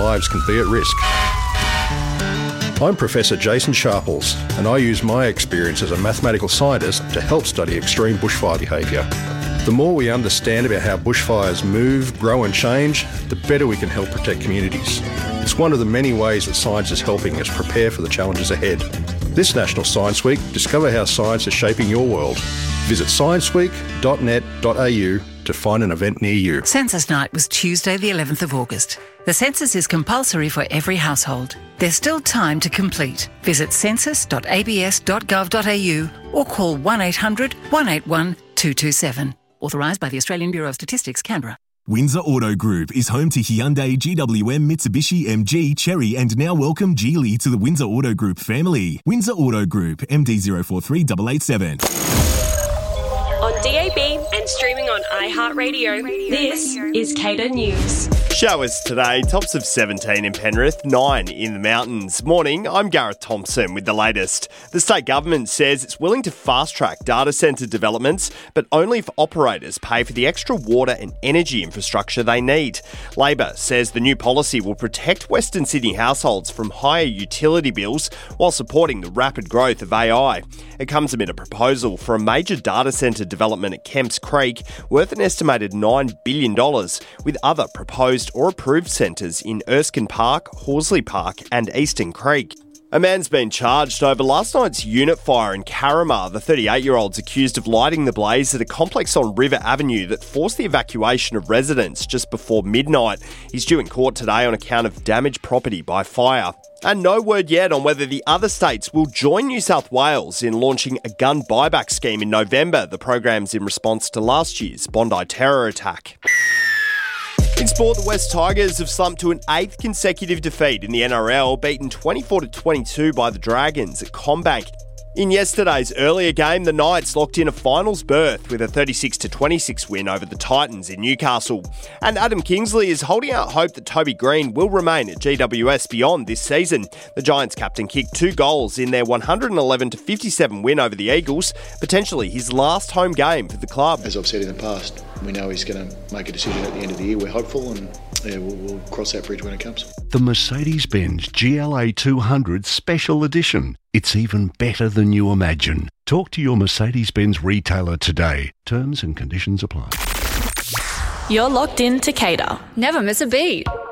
lives can be at risk. I'm Professor Jason Sharples, and I use my experience as a mathematical scientist to help study extreme bushfire behaviour. The more we understand about how bushfires move, grow and change, the better we can help protect communities. It's one of the many ways that science is helping us prepare for the challenges ahead. This National Science Week, discover how science is shaping your world. Visit scienceweek.net.au to find an event near you. Census Night was Tuesday the 11th of August. The census is compulsory for every household. There's still time to complete. Visit census.abs.gov.au or call 1800 181 227. Authorised by the Australian Bureau of Statistics, Canberra. Windsor Auto Group is home to Hyundai, GWM, Mitsubishi, MG, Chery and now welcome Geely to the Windsor Auto Group family. Windsor Auto Group, MD 043887. On DAB and streaming on iHeartRadio, this is Cater News. Showers today, tops of 17 in Penrith, 9 in the mountains. Morning, I'm Gareth Thompson with the latest. The state government says it's willing to fast-track data centre developments, but only if operators pay for the extra water and energy infrastructure they need. Labor says the new policy will protect Western Sydney households from higher utility bills while supporting the rapid growth of AI. It comes amid a proposal for a major data centre development at Kemps Creek worth an estimated $9 billion, with other proposed or approved centres in Erskine Park, Horsley Park and Eastern Creek. A man's been charged over last night's unit fire in Carramar. The 38-year-old's accused of lighting the blaze at a complex on River Avenue that forced the evacuation of residents just before midnight. He's due in court today on account of damaged property by fire. And no word yet on whether the other states will join New South Wales in launching a gun buyback scheme in November. The program's in response to last year's Bondi terror attack. In sport, the West Tigers have slumped to an 8th consecutive defeat in the NRL, beaten 24-22 by the Dragons at CommBank. In yesterday's earlier game, the Knights locked in a finals berth with a 36-26 win over the Titans in Newcastle. And Adam Kingsley is holding out hope that Toby Green will remain at GWS beyond this season. The Giants captain kicked 2 goals in their 111-57 win over the Eagles, potentially his last home game for the club. As I've said in the past, we know he's going to make a decision at the end of the year. We're hopeful and we'll cross that bridge when it comes. The Mercedes-Benz GLA 200 Special Edition. It's even better than you imagine. Talk to your Mercedes-Benz retailer today. Terms and conditions apply. You're locked in to Cater. Never miss a beat.